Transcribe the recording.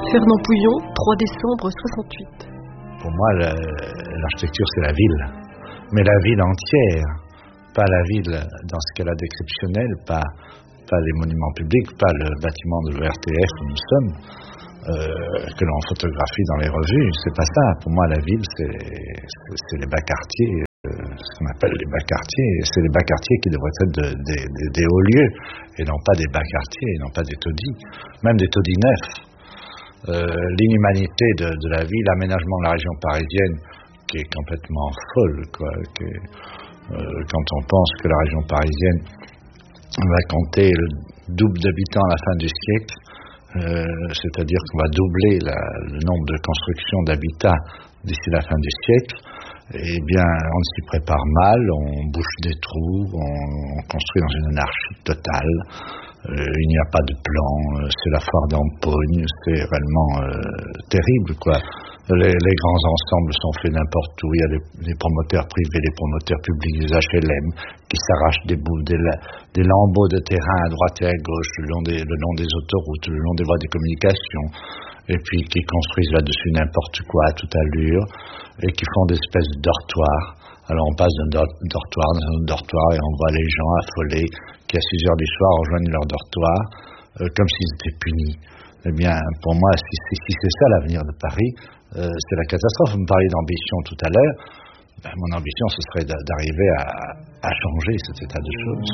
Fernand Pouillon, 3 décembre 68. Pour moi, l'architecture, c'est la ville. Mais la ville entière, pas la ville dans ce qu'elle a d'exceptionnel, pas les monuments publics, pas le bâtiment de l'ORTF où nous sommes, que l'on photographie dans les revues. C'est pas ça. Pour moi, la ville, c'est les bas quartiers, ce qu'on appelle les bas quartiers. C'est les bas quartiers qui devraient être des hauts lieux, et non pas des bas quartiers, et non pas des taudis, même des taudis neufs. L'inhumanité de la ville, l'aménagement de la région parisienne, qui est complètement folle, quoi. Quand on pense que la région parisienne va compter le double d'habitants à la fin du siècle, c'est-à-dire qu'on va doubler le nombre de constructions d'habitats d'ici la fin du siècle, eh bien, on s'y prépare mal, on bouche des trous, on construit dans une anarchie totale. Il n'y a pas de plan, c'est la foire d'Empogne, c'est réellement terrible, quoi. Les grands ensembles sont faits n'importe où. Il y a des promoteurs privés, des promoteurs publics, des HLM qui s'arrachent des bouts, des lambeaux de terrain à droite et à gauche, le long des autoroutes, le long des voies de communication, et puis qui construisent là-dessus n'importe quoi à toute allure, et qui font des espèces de dortoirs. Alors on passe d'un dortoir dans un autre dortoir et on voit les gens affolés qui à 6 heures du soir rejoignent leur dortoir comme s'ils étaient punis. Eh bien, pour moi, si c'est ça l'avenir de Paris, c'est la catastrophe. Vous me parliez d'ambition tout à l'heure. Mon ambition, ce serait d'arriver à changer cet état de choses.